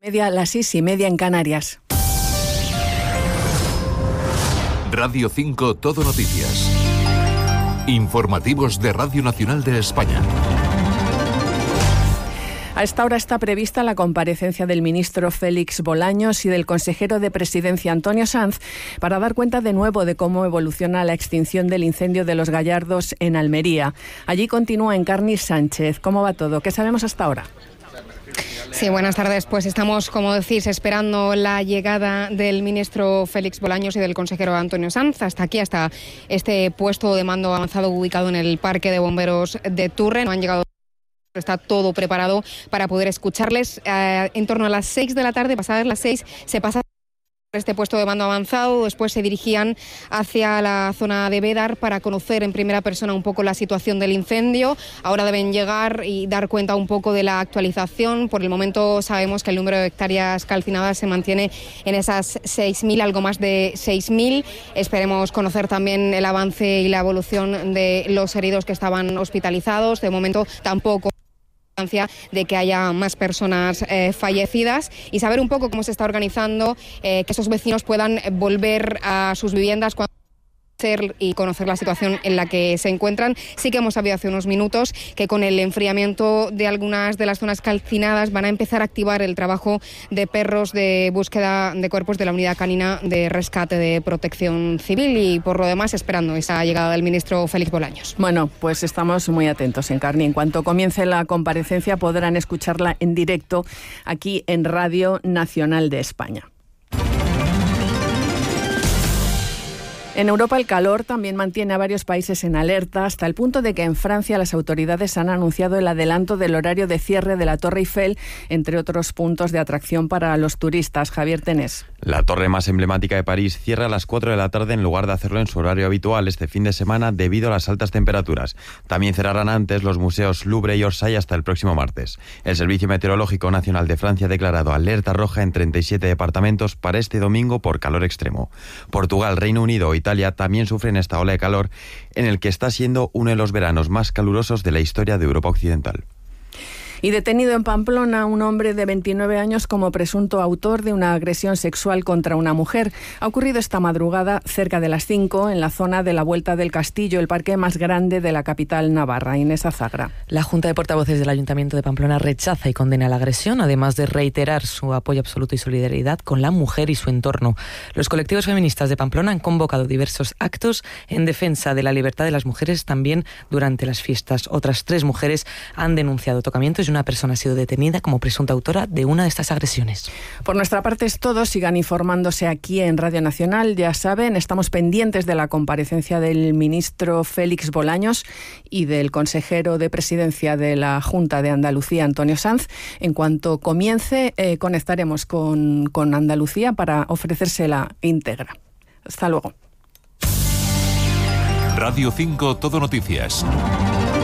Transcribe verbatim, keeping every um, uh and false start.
Media, las seis y media en Canarias. Radio cinco Todo Noticias. Informativos de Radio Nacional de España. A esta hora está prevista la comparecencia del ministro Félix Bolaños y del consejero de Presidencia Antonio Sanz para dar cuenta de nuevo de cómo evoluciona la extinción del incendio de Los Gallardos en Almería. Allí continúa Encarni Sánchez. ¿Cómo va todo? ¿Qué sabemos hasta ahora? Sí, buenas tardes. Pues estamos, como decís, esperando la llegada del ministro Félix Bolaños y del consejero Antonio Sanz hasta aquí, hasta este puesto de mando avanzado ubicado en el Parque de Bomberos de Turre. No han llegado. Está todo preparado para poder escucharles. Eh, en torno a las seis de la tarde, pasadas las seis, se pasa este puesto de mando avanzado. Después se dirigían hacia la zona de Bédar para conocer en primera persona un poco la situación del incendio. Ahora deben llegar y dar cuenta un poco de la actualización. Por el momento sabemos que el número de hectáreas calcinadas se mantiene en esas seis mil, algo más de seis mil. Esperemos conocer también el avance y la evolución de los heridos que estaban hospitalizados. De momento tampoco de que haya más personas eh, fallecidas, y saber un poco cómo se está organizando eh, que esos vecinos puedan volver a sus viviendas cuando y conocer la situación en la que se encuentran. Sí que hemos sabido hace unos minutos que con el enfriamiento de algunas de las zonas calcinadas van a empezar a activar el trabajo de perros de búsqueda de cuerpos de la Unidad Canina de Rescate de Protección Civil, y por lo demás esperando esa llegada del ministro Félix Bolaños. Bueno, pues estamos muy atentos, Encarni. En cuanto comience la comparecencia podrán escucharla en directo aquí en Radio Nacional de España. En Europa el calor también mantiene a varios países en alerta, hasta el punto de que en Francia las autoridades han anunciado el adelanto del horario de cierre de la Torre Eiffel, entre otros puntos de atracción para los turistas. Javier Tenés. La torre más emblemática de París cierra a las cuatro de la tarde en lugar de hacerlo en su horario habitual este fin de semana debido a las altas temperaturas. También cerrarán antes los museos Louvre y Orsay hasta el próximo martes. El Servicio Meteorológico Nacional de Francia ha declarado alerta roja en treinta y siete departamentos para este domingo por calor extremo. Portugal, Reino Unido y Italia también sufren esta ola de calor en el que está siendo uno de los veranos más calurosos de la historia de Europa Occidental. Y detenido en Pamplona un hombre de veintinueve años como presunto autor de una agresión sexual contra una mujer. Ha ocurrido esta madrugada cerca de las cinco en la zona de la Vuelta del Castillo, el parque más grande de la capital navarra. Inés Azagra. La Junta de Portavoces del Ayuntamiento de Pamplona rechaza y condena la agresión, además de reiterar su apoyo absoluto y solidaridad con la mujer y su entorno. Los colectivos feministas de Pamplona han convocado diversos actos en defensa de la libertad de las mujeres también durante las fiestas. Otras tres mujeres han denunciado tocamientos y una persona ha sido detenida como presunta autora de una de estas agresiones. Por nuestra parte es todo. Sigan informándose aquí en Radio Nacional. Ya saben, estamos pendientes de la comparecencia del ministro Félix Bolaños y del consejero de Presidencia de la Junta de Andalucía, Antonio Sanz. En cuanto comience, eh, conectaremos con, con Andalucía para ofrecérsela íntegra. Hasta luego. Radio cinco Todo Noticias.